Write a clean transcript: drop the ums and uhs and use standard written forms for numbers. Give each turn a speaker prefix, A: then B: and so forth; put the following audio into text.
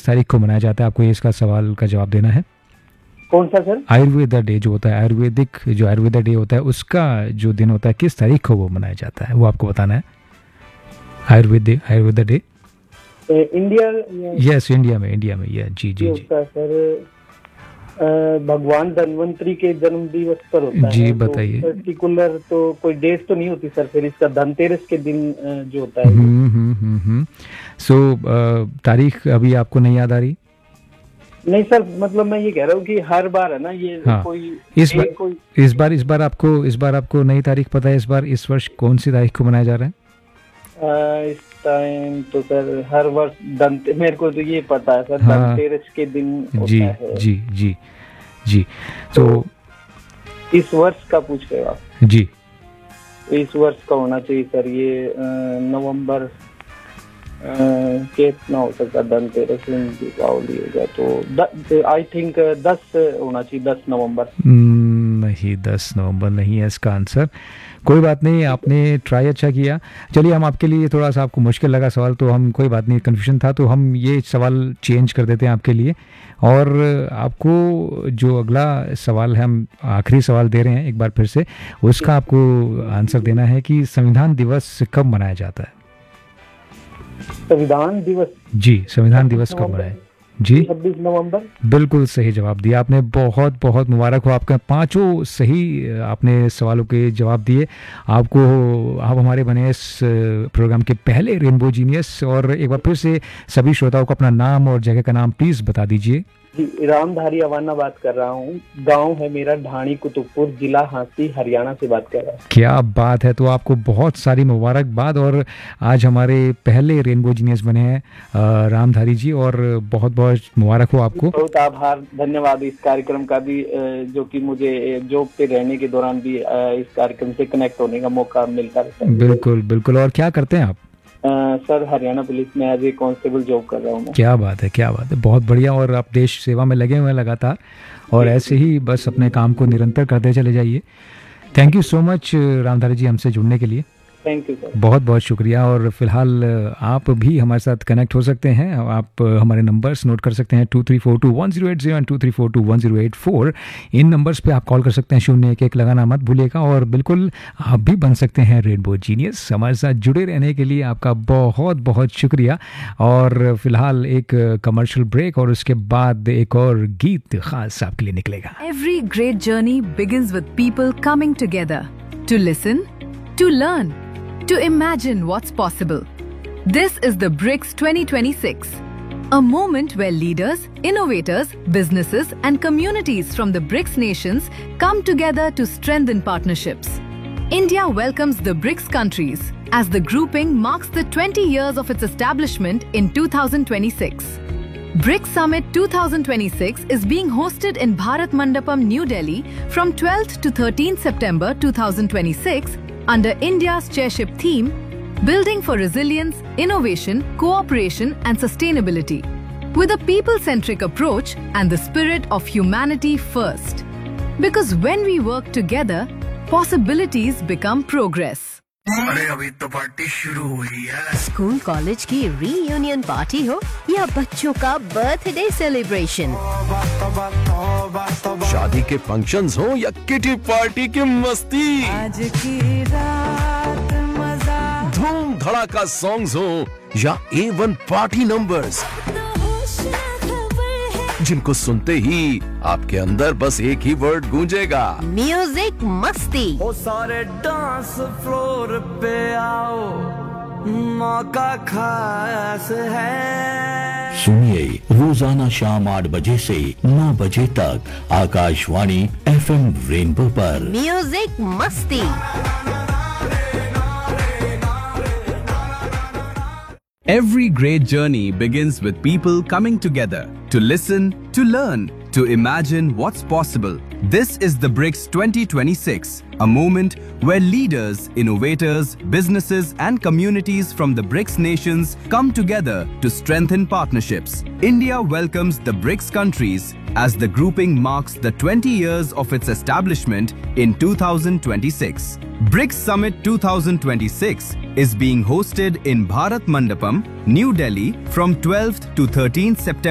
A: किस तारीख को मनाया जाता है? आपको इसका सवाल का जवाब देना है।
B: कौन सा सर?
A: आयुर्वेदा डे जो होता है, आयुर्वेदिक जो आयुर्वेदा डे होता है, उसका जो दिन होता है किस तारीख को वो मनाया जाता है, वो आपको बताना है। Ayurveda day
B: India,
A: yes India में या जी जी जी
B: सर भगवान धन्वंतरी के जन्म दिवस पर होता है
A: जी, बताइए।
B: तो पर्टिकुलर तो कोई डेट तो नहीं होती सर, फिर इसका धनतेरस के दिन जो होता है।
A: सो तारीख अभी आपको नहीं याद आ रही?
B: नहीं सर, मतलब मैं ये कह रहा हूँ कि हर बार है ना ये कोई
A: इस बार आपको नई तारीख पता है? इस वर्ष कौन सी तारीख को मनाया जा रहा है?
B: इस टाइम तो सर हर वर्ष मेरे को तो ये पता है सर, धनतेरस के दिन होता है।
A: जी जी जी। तो
B: इस वर्ष का पूछ रहे हो आप?
A: जी,
B: इस वर्ष का होना चाहिए सर ये नवंबर कितना हो सकता है? धनतेरस दीपावली हो गया तो आई थिंक 10 होना चाहिए, 10 नवंबर।
A: नहीं, 10 नवंबर नहीं है इसका आंसर। कोई बात नहीं, आपने ट्राई अच्छा किया। चलिए, हम आपके लिए थोड़ा सा आपको मुश्किल लगा सवाल तो हम कोई बात नहीं, कन्फ्यूजन था तो हम ये सवाल चेंज कर देते हैं आपके लिए। और आपको जो अगला सवाल है, हम आखिरी सवाल दे रहे हैं एक बार फिर से, उसका आपको आंसर देना है कि संविधान दिवस कब मनाया जाता है?
B: संविधान दिवस?
A: जी, संविधान दिवस कब मनाया? जी,
B: 26 नवंबर।
A: बिल्कुल सही जवाब दिया आपने। बहुत बहुत मुबारक हो, आपका 5 सही आपने सवालों के जवाब दिए। आप हमारे बने इस प्रोग्राम के पहले रेनबो जीनियस। और एक बार फिर से सभी श्रोताओं को अपना नाम और जगह का नाम प्लीज बता दीजिए।
B: जी, रामधारी अवाना बात कर रहा हूँ। गांव है मेरा ढाणी कुतुबपुर, जिला हांसी, हरियाणा से बात कर रहा हूँ।
A: क्या बात है, तो आपको बहुत सारी मुबारकबाद। और आज हमारे पहले रेनबो जीनियस बने हैं रामधारी जी, और बहुत बहुत मुबारक हो आपको।
B: बहुत आभार, धन्यवाद इस कार्यक्रम का भी, जो कि मुझे जॉब पे रहने के दौरान भी इस कार्यक्रम से कनेक्ट होने का मौका मिलता रहता है।
A: बिल्कुल बिल्कुल। और क्या करते हैं आप?
B: सर हरियाणा पुलिस में एज ए कांस्टेबल जॉब कर रहा हूँ।
A: क्या बात है, क्या बात है, बहुत बढ़िया। और आप देश सेवा में लगे हुए हैं लगातार, और ऐसे ही बस अपने काम को निरंतर करते चले जाइए। Thank you so much Ramdhari जी हमसे जुड़ने के लिए।
B: थैंक यू सर, बहुत
A: बहुत शुक्रिया। और फिलहाल आप भी हमारे साथ कनेक्ट हो सकते हैं। आप हमारे नंबर्स नोट कर सकते हैं 23421080 एंड 23421084। इन नंबर्स पे आप कॉल कर सकते हैं। 011 लगाना मत भूलिएगा। और बिल्कुल आप भी बन सकते हैं रेनबो जीनियस। हमारे साथ जुड़े रहने के लिए आपका बहुत बहुत शुक्रिया। और फिलहाल एक कमर्शियल ब्रेक, और उसके बाद एक और गीत खास आपके लिए निकलेगा।
C: Every great journey begins with people coming together to listen, to learn, to imagine what's possible. This is the BRICS 2026, a moment where leaders, innovators, businesses and communities from the BRICS nations come together to strengthen partnerships. India welcomes the BRICS countries as the grouping marks the 20 years of its establishment in 2026. BRICS Summit 2026 is being hosted in Bharat Mandapam, New Delhi from 12th to 13th September 2026 under India's chairship theme, Building for Resilience, Innovation, Cooperation and Sustainability, with a people-centric approach and the spirit of humanity first. Because when we work together, possibilities become progress.
D: अरे अभी तो party शुरू हुई है।
E: School college की reunion party हो या बच्चों का बर्थडे सेलिब्रेशन,
D: शादी के फंक्शंस हो या किटी पार्टी की मस्ती,
F: आज की रात मजा,
D: धूम धड़ाका सॉन्ग्स हो या A1 पार्टी नंबर्स, जिनको सुनते ही आपके अंदर बस एक ही वर्ड गूंजेगा,
E: म्यूजिक मस्ती।
F: ओ सारे डांस फ्लोर पे आओ, मौका खास है।
G: सुनिए रोजाना शाम 8 बजे से 9 बजे तक आकाशवाणी FM रेनबो पर
E: म्यूजिक मस्ती।
H: Every great journey begins with people coming together to listen, to learn, to imagine what's possible. This is the BRICS 2026, a moment where leaders, innovators, businesses and communities from the BRICS nations come together to strengthen partnerships. India welcomes the BRICS countries as the grouping marks the 20 years of its establishment in 2026. BRICS Summit 2026 is being hosted in Bharat Mandapam, New Delhi from 12th to 13th September.